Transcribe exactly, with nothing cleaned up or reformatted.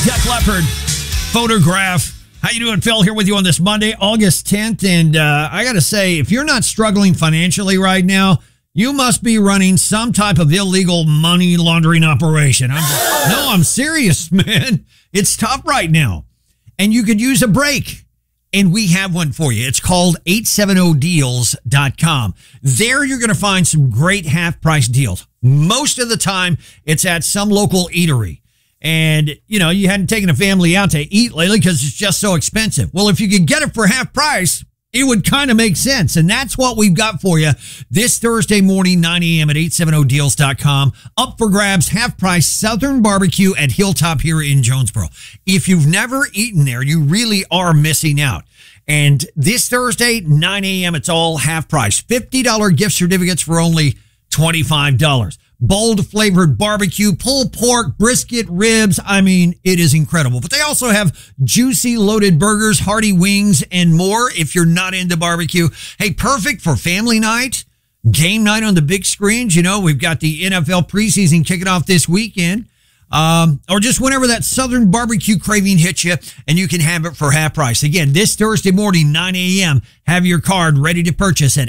Def Leppard, Photograph. How you doing, Phil? Here with you on this Monday, August tenth. And uh, I got to say, if you're not struggling financially right now, you must be running some type of illegal money laundering operation. I'm, no, I'm serious, man. It's tough right now. And you could use a break. And we have one for you. It's called eight seventy deals dot com. There you're going to find some great half-price deals. Most of the time, it's at some local eatery. And, you know, you hadn't taken a family out to eat lately because it's just so expensive. Well, if you could get it for half price, it would kind of make sense. And that's what we've got for you this Thursday morning, nine a.m. at eight seventy deals dot com. Up for grabs, half-price Southern Barbecue at Hilltop here in Jonesboro. If you've never eaten there, you really are missing out. And this Thursday, nine a.m., it's all half-price. fifty dollars gift certificates for only twenty-five dollars. Bold flavored barbecue, pulled pork, brisket, ribs. I mean, it is incredible. But they also have juicy loaded burgers, hearty wings, and more if you're not into barbecue. Hey, perfect for family night, game night on the big screens. You know, we've got the N F L preseason kicking off this weekend. Um, or just whenever that Southern barbecue craving hits you, and you can have it for half price. Again, this Thursday morning, nine a.m., have your card ready to purchase at